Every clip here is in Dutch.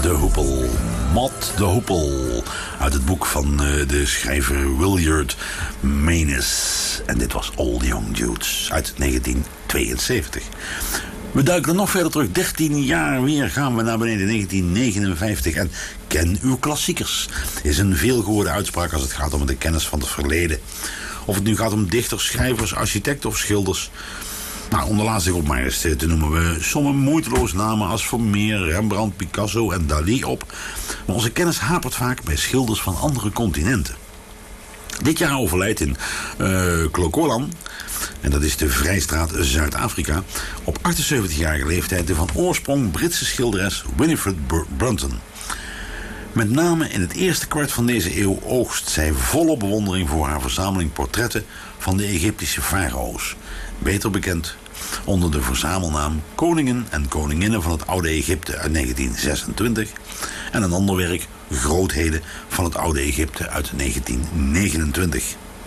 de Hoepel. Mott de Hoepel. Uit het boek van de schrijver Willard Menes. En dit was All the Young Dudes uit 1972. We duiken nog verder terug. 13 jaar weer gaan we naar beneden. 1959. En ken uw klassiekers. Is een veelgehoorde uitspraak als het gaat om de kennis van het verleden. Of het nu gaat om dichters, schrijvers, architecten of schilders. Nou, onderlaat zich op maar eens te noemen we sommen moeiteloos namen als Vermeer, Rembrandt, Picasso en Dalí op. Maar onze kennis hapert vaak bij schilders van andere continenten. Dit jaar overlijdt in Clocolan, en dat is de Vrijstraat Zuid-Afrika, op 78-jarige leeftijd de van oorsprong Britse schilderes Winifred Brunton. Met name in het eerste kwart van deze eeuw oogst zij volle bewondering voor haar verzameling portretten van de Egyptische farao's. Beter bekend onder de verzamelnaam Koningen en Koninginnen van het Oude Egypte uit 1926. En een ander werk, Grootheden van het Oude Egypte uit 1929.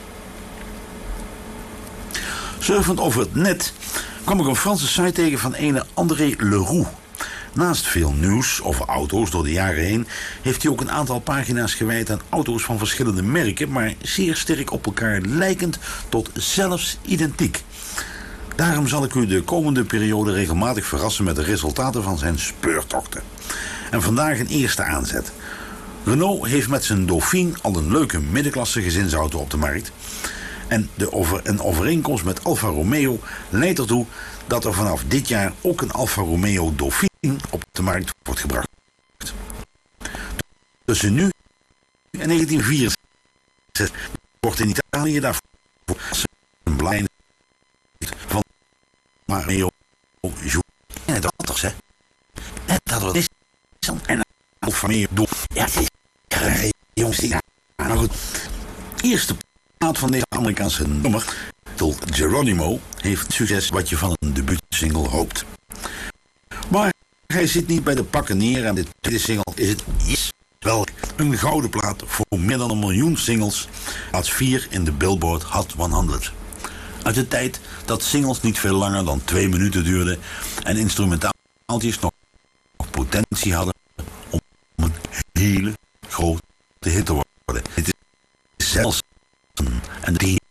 Surfend over het net kwam ik een Franse site tegen van ene André Leroux. Naast veel nieuws over auto's door de jaren heen heeft hij ook een aantal pagina's gewijd aan auto's van verschillende merken, maar zeer sterk op elkaar lijkend tot zelfs identiek. Daarom zal ik u de komende periode regelmatig verrassen met de resultaten van zijn speurtochten. En vandaag een eerste aanzet. Renault heeft met zijn Dauphine al een leuke middenklasse gezinsauto op de markt. En een overeenkomst met Alfa Romeo leidt ertoe dat er vanaf dit jaar ook een Alfa Romeo Dauphine op de markt wordt gebracht. Tussen nu en 1964 wordt in Italië daarvoor een blij van Mario en het anders, hè. En dat wordt en Alfa Romeo door. Ja, jongens, nou goed. Eerste plaat van deze Amerikaanse nummer, getiteld Geronimo, heeft succes wat je van een debuutsingle hoopt. Maar hij zit niet bij de pakken neer en de tweede single is wel een gouden plaat voor meer dan 1 miljoen singles, plaats 4 in de Billboard Hot 100. Uit de tijd dat singles niet veel langer dan 2 minuten duurden en instrumentaaltjes nog potentie hadden om een hele grote hit te worden. Het is zelfs en die